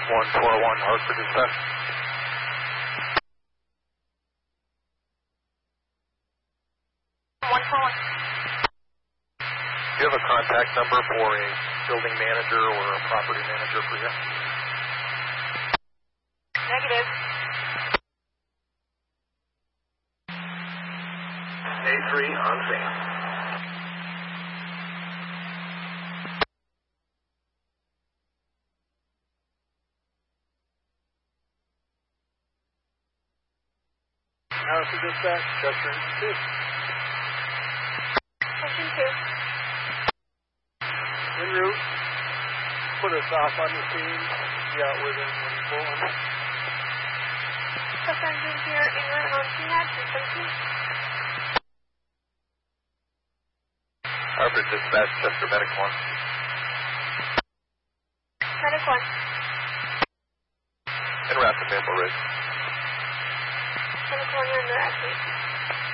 141 Hartford dispatch. Do you have a contact number for a building manager or a property manager for you? Negative. A3 on scene. Hartford dispatch, Chester 2. Section 2. En route. Put us off on the scene. Be out with him when he's pulling. Chester engine here, en route on CNAD 313. Hartford dispatch, Chester Medic 1. Medic 1. En route to Maple Ridge. Medic 1, you're under activate.